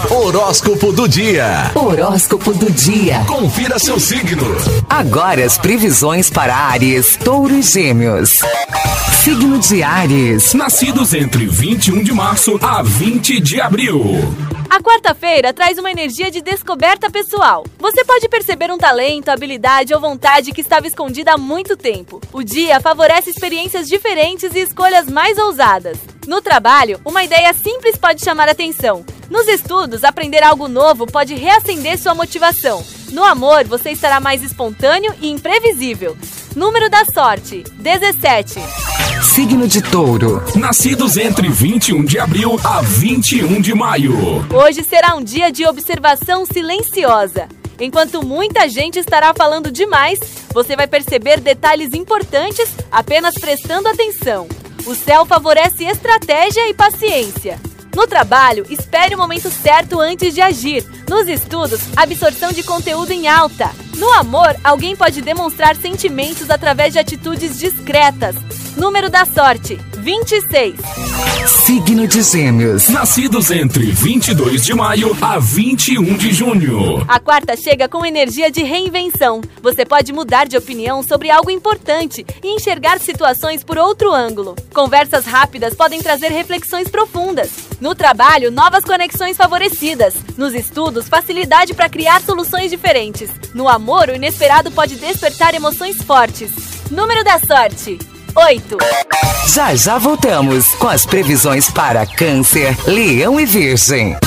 Horóscopo do dia. Horóscopo do dia. Confira seu signo. Agora as previsões para Áries, Touro e Gêmeos. Signo de Áries. Nascidos entre 21 de março a 20 de abril. A quarta-feira traz uma energia de descoberta pessoal. Você pode perceber um talento, habilidade ou vontade que estava escondida há muito tempo. O dia favorece experiências diferentes e escolhas mais ousadas. No trabalho, uma ideia simples pode chamar atenção. Nos estudos, aprender algo novo pode reacender sua motivação. No amor, você estará mais espontâneo e imprevisível. Número da sorte: 17. Signo de Touro. Nascidos entre 21 de abril a 21 de maio. Hoje será um dia de observação silenciosa. Enquanto muita gente estará falando demais, você vai perceber detalhes importantes apenas prestando atenção. O céu favorece estratégia e paciência. No trabalho, espere o momento certo antes de agir. Nos estudos, absorção de conteúdo em alta. No amor, alguém pode demonstrar sentimentos através de atitudes discretas. Número da sorte: 26. Signo de Gêmeos. Nascidos entre 22 de maio a 21 de junho. A quarta chega com energia de reinvenção. Você pode mudar de opinião sobre algo importante e enxergar situações por outro ângulo. Conversas rápidas podem trazer reflexões profundas. No trabalho, novas conexões favorecidas. Nos estudos, facilidade para criar soluções diferentes. No amor, o inesperado pode despertar emoções fortes. Número da sorte: 8. Já voltamos com as previsões para Câncer, Leão e Virgem.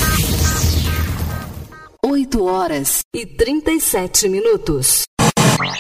8 horas e 37 minutos.